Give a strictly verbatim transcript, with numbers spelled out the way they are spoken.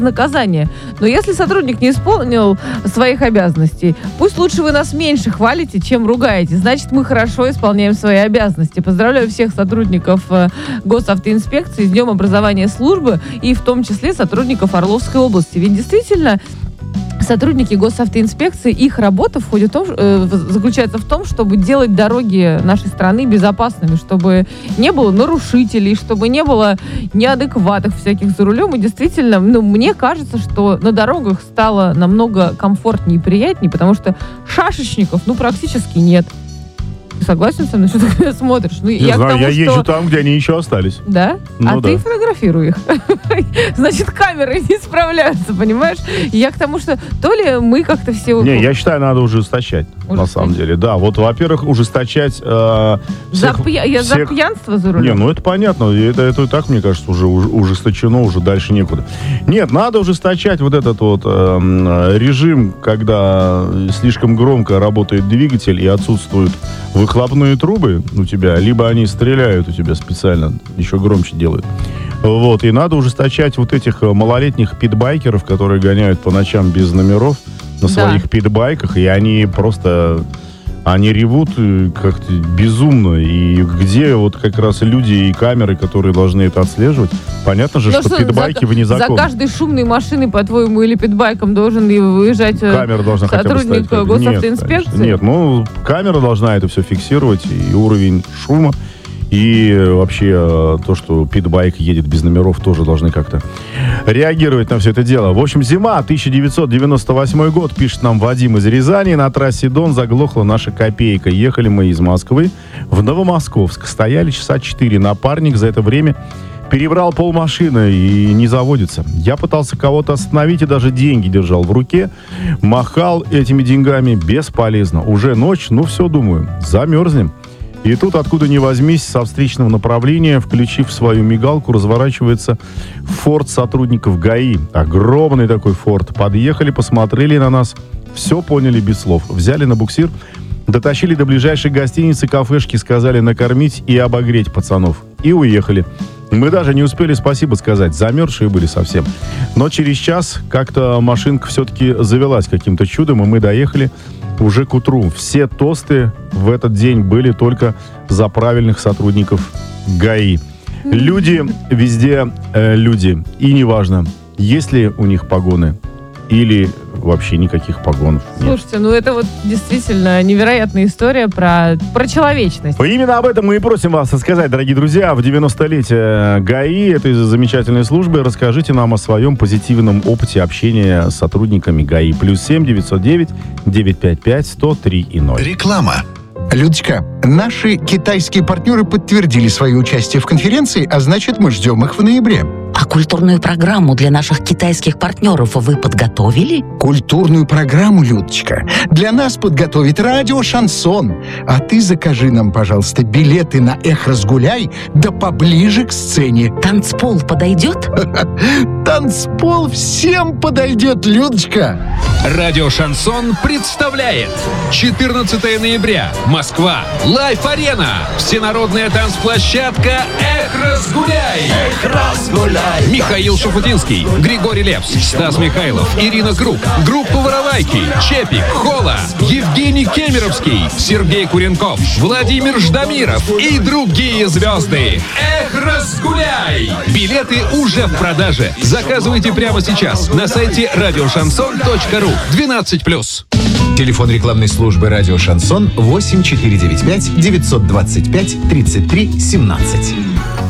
наказание. Но если сотрудник не исполнил своих обязанностей, пусть лучше вы нас меньше хвалите, чем ругаете. Значит, мы хорошо исполняем свои обязанности. Поздравляю всех сотрудников госавтоинспекции с Днем образования службы и в том числе сотрудников Орловской области. Ведь действительно, сотрудники госавтоинспекции, их работа входит в том, э, заключается в том, чтобы делать дороги нашей страны безопасными, чтобы не было нарушителей, чтобы не было неадекватных всяких за рулем. И действительно, ну, мне кажется, что на дорогах стало намного комфортнее и приятнее, потому что шашечников, ну, практически нет. Ты согласен со мной, что ты меня смотришь? Ну, не я знаю, тому, я езжу что... там, где они еще остались. Да? Ну, а да. Ты фотографируй их. Значит, камеры не справляются, понимаешь? Я к тому, что то ли мы как-то все... Не, я считаю, надо ужесточать, ужесточать. На самом деле. Да, вот, во-первых, ужесточать... Э, всех, за, пья... всех... за пьянство за рулем? Не, ну это понятно. Это, это и так, мне кажется, уже ужесточено, уже дальше некуда. Нет, надо ужесточать вот этот вот э, режим, когда слишком громко работает двигатель и отсутствуют выхлопные трубы у тебя, либо они стреляют у тебя специально, еще громче делают. Вот, и надо ужесточать вот этих малолетних питбайкеров, которые гоняют по ночам без номеров на своих да. питбайках, и они просто... Они ревут как-то безумно. И где вот как раз люди и камеры, которые должны это отслеживать? Понятно же, что, что питбайки вне закона. За каждой шумной машиной, по-твоему, или питбайком должен выезжать камера должна сотрудник хотя бы госавтоинспекции? Нет, нет, ну, камера должна это все фиксировать, и уровень шума, и вообще то, что питбайк едет без номеров, тоже должны как-то реагировать на все это дело. В общем, зима, тысяча девятьсот девяносто восьмой год, пишет нам Вадим из Рязани. На трассе Дон заглохла наша копейка. Ехали мы из Москвы в Новомосковск. Стояли часа четыре. Напарник за это время перебрал полмашины и не заводится. Я пытался кого-то остановить и даже деньги держал в руке. Махал этими деньгами бесполезно. Уже ночь, ну все, думаю, замерзнем. И тут, откуда ни возьмись, со встречного направления, включив свою мигалку, разворачивается форт сотрудников ГАИ. Огромный такой форт. Подъехали, посмотрели на нас, все поняли без слов. Взяли на буксир, дотащили до ближайшей гостиницы, кафешки, сказали накормить и обогреть пацанов. И уехали. Мы даже не успели спасибо сказать, замерзшие были совсем. Но через час как-то машинка все-таки завелась каким-то чудом, и мы доехали уже к утру. Все тосты в этот день были только за правильных сотрудников ГАИ. Люди везде э, люди. И неважно, есть ли у них погоны или вообще никаких погонов нет. Слушайте, ну это вот действительно невероятная история про, про человечность. Именно об этом мы и просим вас рассказать, дорогие друзья. В девяностолетие ГАИ, этой замечательной службы, расскажите нам о своем позитивном опыте общения с сотрудниками ГАИ. Плюс семь девятьсот девять девятьсот пятьдесят пять сто три и ноль. Реклама. Людочка, наши китайские партнеры подтвердили свое участие в конференции, а значит, мы ждем их в ноябре. А культурную программу для наших китайских партнеров вы подготовили? Культурную программу, Людочка, для нас подготовит радио «Шансон». А ты закажи нам, пожалуйста, билеты на «Эх, разгуляй», да поближе к сцене. Танцпол подойдет? Танцпол всем подойдет, Людочка. Радио «Шансон» представляет четырнадцатого ноября. Москва. Лайф-арена. Всенародная танцплощадка «Эх, разгуляй». Эх, разгуляй. Михаил Шуфутинский, Григорий Лепс, Стас Михайлов, Ирина Круг, группа «Воровайки», Чепик, Хола, Евгений Кемеровский, Сергей Куренков, Владимир Ждамиров и другие звезды. Эх, разгуляй! Билеты уже в продаже. Заказывайте прямо сейчас на сайте радио шансон точка ру. двенадцать плюс. Телефон рекламной службы «Радио Шансон» восемь четыре девять пять девятьсот двадцать пять тридцать три семнадцать.